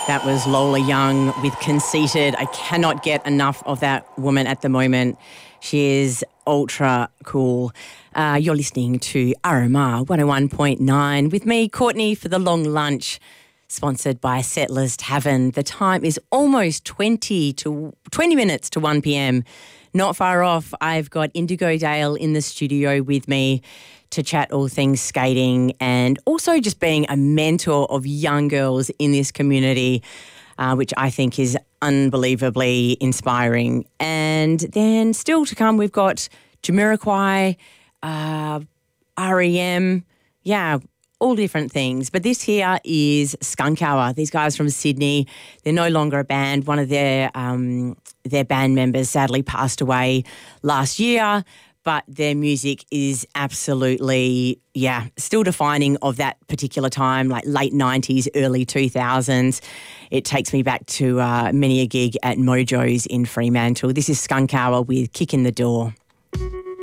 That was Lola Young with Conceited. I cannot get enough of that woman at the moment. She is ultra cool. You're listening to RMR 101.9 with me, Courtney, for the long lunch, sponsored by Settlers Tavern. The time is almost 20 minutes to 1 p.m. Not far off, I've got Indigo Dale in the studio with me to chat all things skating and also just being a mentor of young girls in this community, which I think is unbelievably inspiring. And then still to come, we've got Jamiroquai, REM, all different things. But this here is Skunk Hour. These guys from Sydney, they're no longer a band. One of their band members sadly passed away last year, but their music is absolutely, still defining of that particular time, like late 90s, early 2000s. It takes me back to many a gig at Mojo's in Fremantle. This is Skunk Hour with Kick in the Door.